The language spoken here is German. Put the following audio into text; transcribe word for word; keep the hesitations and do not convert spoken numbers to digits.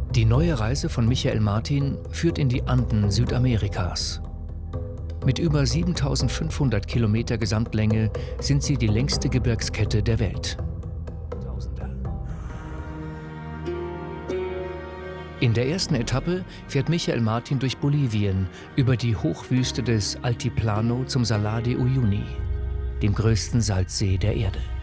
Die neue Reise von Michael Martin führt in die Anden Südamerikas. Mit über siebentausendfünfhundert Kilometer Gesamtlänge sind sie die längste Gebirgskette der Welt. In der ersten Etappe fährt Michael Martin durch Bolivien über die Hochwüste des Altiplano zum Salar de Uyuni, dem größten Salzsee der Erde.